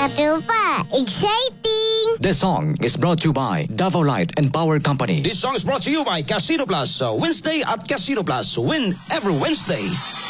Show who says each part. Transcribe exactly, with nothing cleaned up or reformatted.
Speaker 1: Katupa, exciting!
Speaker 2: This song is brought to you by Davao Light and Power Company.
Speaker 3: This song is brought to you by Casino Plus. Uh, Wednesday at Casino Plus. Win every Wednesday.